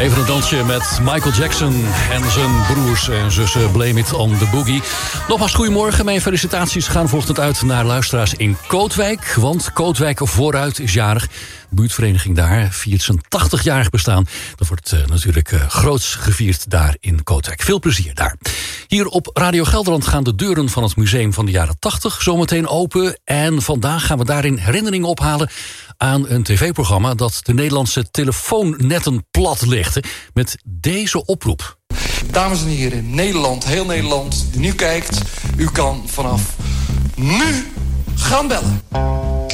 Even een dansje met Michael Jackson en zijn broers en zussen. Blame it on the boogie. Nogmaals goedemorgen. Mijn felicitaties gaan vanochtend uit naar luisteraars in Kootwijk. Want Kootwijk vooruit is jarig. De buurtvereniging daar viert zijn 80-jarig bestaan. Dat wordt natuurlijk groots gevierd daar in Kootwijk. Veel plezier daar. Hier op Radio Gelderland gaan de deuren van het museum van de jaren 80 zometeen open. En vandaag gaan we daarin herinneringen ophalen aan een tv-programma dat de Nederlandse telefoonnetten platlegde met deze oproep. Dames en heren, Nederland, heel Nederland die nu kijkt, u kan vanaf nu gaan bellen.